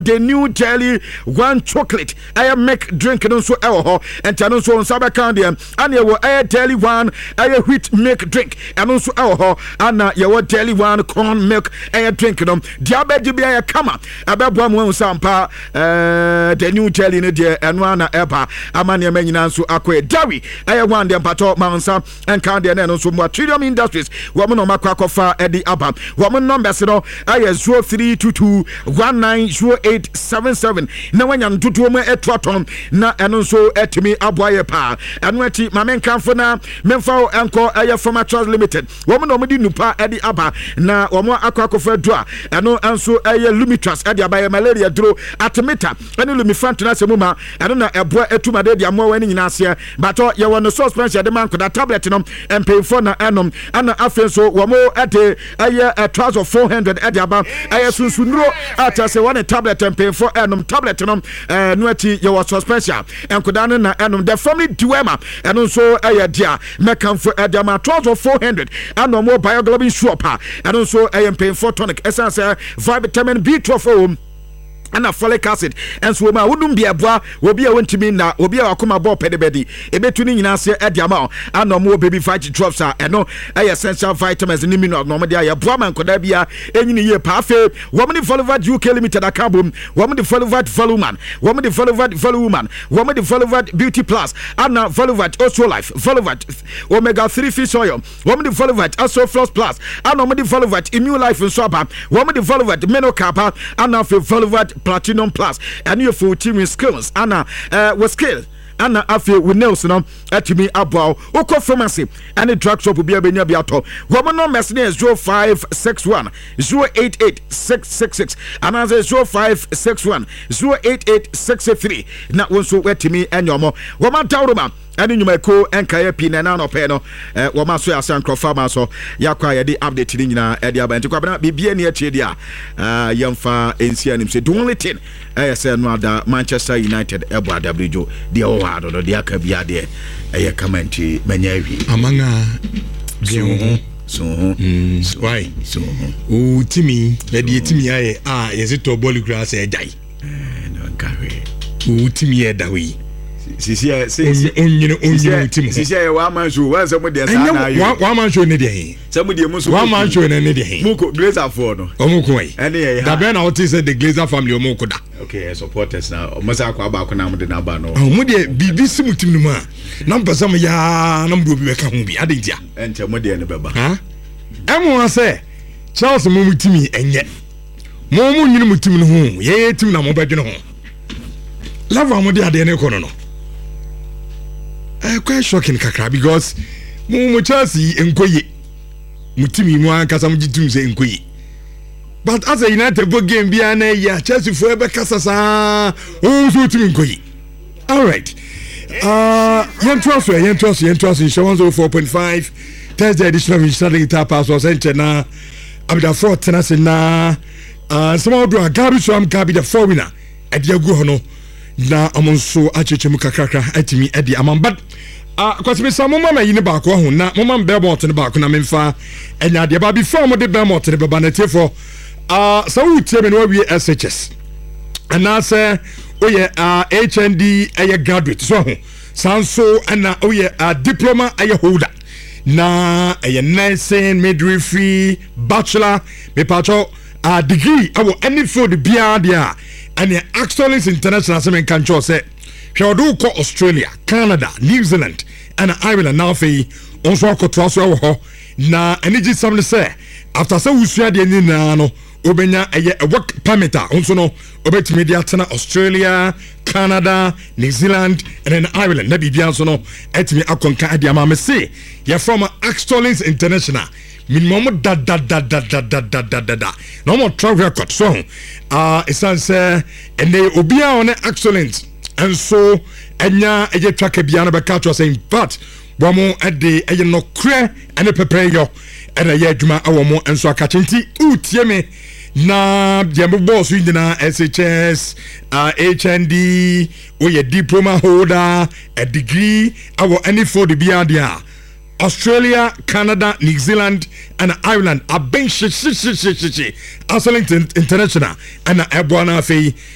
the new jelly one chocolate I make drink no so ho and no so on sabakandia and you will jelly one I wheat milk drink and also ho and you will jelly one corn milk I drink no diabetes be a kama ababwa mu sampa the new jelly no dia and one eba amane manyina so akwe dawi I one dem pato mansa and can there no so more Trillium Industries woman no makwakofa edi aba woman numbers no I 0322 190877 na wanya ntutu mo etwatom na eno so etimi aboye pa eno ati mamen kanfo na memfa enko aye Former Trust Limited woman no mudi nupa edi aba na womo akwakofa do a eno anso aye Lumitras edi aba malaria duro atemeta eno Lumifant na semuma eno na ebo etumade di amo wani nyina ase bato ye wono suspension de man koda tablet no empemfo na enom ana afenso womo ete aye a trouser of 400 edi aba aye sunsunuro atase one tablet empemfo enom tablet no no ati ye was suspension enkoda no na enom the family duema eno so aye dia mekanfo edi ama trouser of 400 and more bioglobin swap eno so aye empemfo tonic essence vitamin B12 and a folic acid and so ma wouldn't be a boy will be a wintimi na will be a kuma bo pedibedi a betuning in Asia at the amount and no more baby fight drops are and no essential vitamins in the minute of Normandy a Brahman could there be a any year parfait woman followed UK Limited a carbon woman followed voluman woman followed voluman woman followed beauty plus and now followed also life followed omega 3 fish oil woman followed also floss plus and normally followed immune life and swap woman followed menocapa and now followed Platinum Plus and you for team skills Anna with skill Anna after with Nelson at me about Oko Pharmacy and the drug shop will be a Benabiato. Woman no message is 0561 088 666 and as 0561 088 663 not one so wet to me and your more woman Tauroma. And in your co and Kayapi and Nano Peno, Wamaso Asan Crofama, so Yakaya the update in Edia Bantu be near Chedia, Yamfa, NCN, say, do only 10. I said, no, the Manchester United, Eba WJO, the Owado, the Akabia, a comment to Manyavi. Amanga, so why? So, oh, Timmy, Lady Timmy, is it to Bolly Grass a die? No, carry. Oh, Timmy, that way. Sisi one man show one somebody one man show ne dey somebody one man show ne dey muko Glazer for no omuko yi ene da be na what is the Glazer family omuko da okay supporters na omosa akwa ba na mo de na ba no mo de BBC mutim no ma na mpesa mo ya na mo bi ka ho bi adentia ente mo de ne beba ha emo say Charles mo mutimi enye mo nyini mutim no ho ye tim na mo badwene ho lava mo de ade ne kono no quite shocking kakra because mu Chelsea enkoye mutimi mu ankasa mu jitum se enkoye but as a United bo game bia na ya Chelsea fo ebe kasasa o so timi enkoye all right yen transfer 104.5 Thursday edition of Starting Guitar Pass was sent na abida 4 tenase na some of do agabi so am gabi the 4 winner ediagu hono na amonso achechemu kakrakra atimi edi amambat kwasime samoma ma yini ba ko ho na moma mbebot ne ba ko na memfa enya de ba before mo de bemot ne beba na tefo so wutie me no wie SHS ana se oye HND aye graduate so ho sanso ana oye diploma aye holder na aye nursing midwifery bachelor me pacho degree awo any field bia dia and the Excellence International Semen Control said, Shawdo ko Australia, Canada, New Zealand, and Ireland now fee on so ko transfer ho na energy some say after so we share the no obenya a work permit on so no obet media tana Australia, Canada, New Zealand, and then Ireland. Na bibia so no etimi akonka ade ama me say ya from Excellence International minimum da no more travel record so it's say and they obia on excellent and so enya eje track bia na be catch us saying but bomo ade eye no kre and prepare yo and eye adwuma awomo enso akachenti utie me na jembo boss wi na SHS HND or your diploma holder a degree our any for the bia dia Australia, Canada, New Zealand, and Ireland are being Excellent International and Abuana Fee